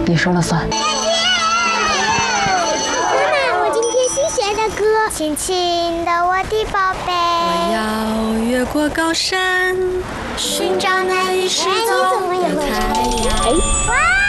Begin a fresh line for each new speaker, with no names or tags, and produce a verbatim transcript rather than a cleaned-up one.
你说了算。
妈妈，我今天新学的歌，亲亲的我的宝贝。
我要越过高山，寻找那一失踪的太阳。
哇！